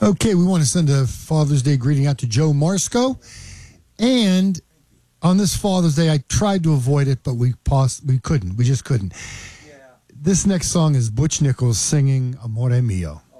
Okay, we want to send a Father's Day greeting out to Joe Marsco. And on this Father's Day, I tried to avoid it, but we couldn't. We just couldn't. Yeah. This next song is Butch Nichols singing Amore Mio.